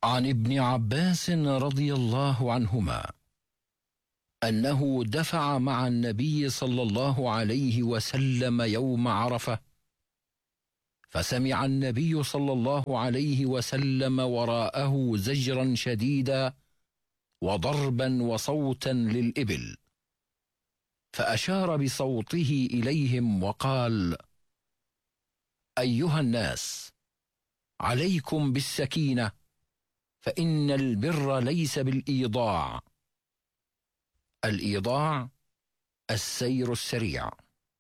عن ابن عباس رضي الله عنهما أنه دفع مع النبي صلى الله عليه وسلم يوم عرفة، فسمع النبي صلى الله عليه وسلم وراءه زجرا شديدا وضربا وصوتا للإبل، فأشار بصوته إليهم وقال: أيها الناس، عليكم بالسكينة، فإن البر ليس بالإيضاع. الإيضاع السير السريع.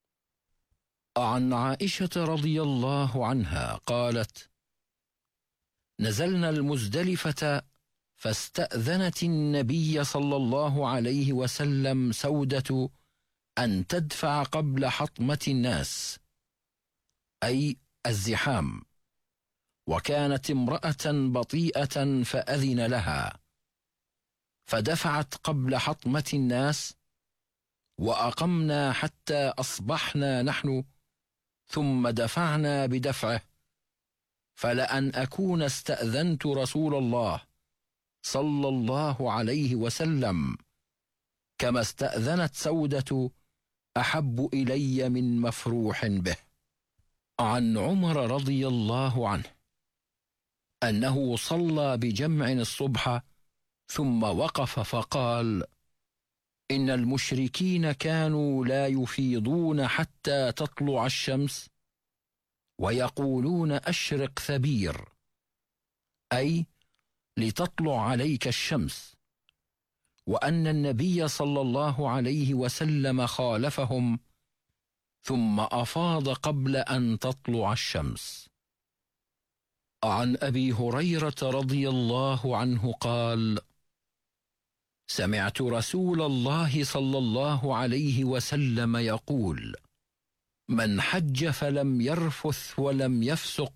عن عائشة رضي الله عنها قالت: نزلنا المزدلفة فاستأذنت النبي صلى الله عليه وسلم سودة أن تدفع قبل حطمة الناس، أي الزحام، وكانت امرأة بطيئة فأذن لها، فدفعت قبل حطمة الناس، وأقمنا حتى أصبحنا نحن، ثم دفعنا بدفعه، فلأن أكون استأذنت رسول الله صلى الله عليه وسلم كما استأذنت سودة أحب إلي من مفروح به. عن عمر رضي الله عنه أنه صلى بجمع الصبح ثم وقف فقال: إن المشركين كانوا لا يفيضون حتى تطلع الشمس، ويقولون أشرق ثبير، أي لتطلع عليك الشمس، وأن النبي صلى الله عليه وسلم خالفهم ثم أفاض قبل أن تطلع الشمس. عن أبي هريرة رضي الله عنه قال: سمعت رسول الله صلى الله عليه وسلم يقول: من حج فلم يرفث ولم يفسق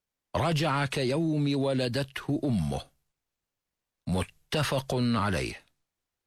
رجع كيوم ولدته أمه. متفق عليه.